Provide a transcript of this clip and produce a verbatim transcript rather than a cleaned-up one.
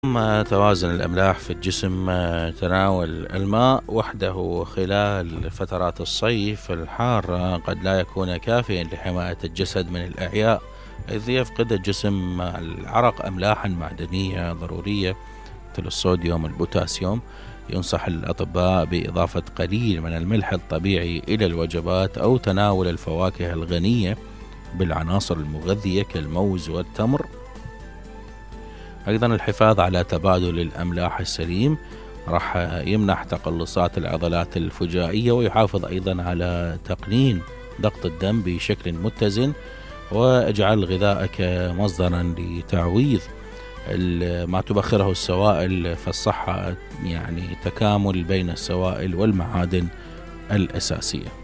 أما توازن الأملاح في الجسم، تناول الماء وحده خلال فترات الصيف الحارة قد لا يكون كافيا لحماية الجسد من الإعياء، إذ يفقد الجسم مع العرق أملاحا معدنية ضرورية مثل الصوديوم والبوتاسيوم. ينصح الأطباء بإضافة قليل من الملح الطبيعي إلى الوجبات أو تناول الفواكه الغنية بالعناصر المغذية كالموز والتمر. أيضا الحفاظ على تبادل الأملاح السليم راح يمنح تقلصات العضلات الفجائية، ويحافظ أيضا على تقنين ضغط الدم بشكل متزن، واجعل غذائك مصدرا لتعويض ما تبخره السوائل. فالصحة يعني تكامل بين السوائل والمعادن الأساسية.